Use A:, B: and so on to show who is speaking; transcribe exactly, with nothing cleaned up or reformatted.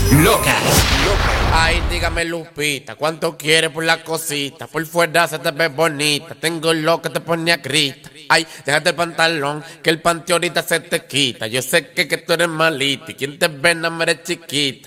A: Loca.
B: Ay, dígame Lupita, ¿cuánto quieres por la cosita? Por fuera se te ve bonita, tengo lo que te pone a grita. Ay, déjate el pantalón, que el panty ahorita se te quita. Yo sé que, que tú eres malita y quien te ve no me eres chiquita.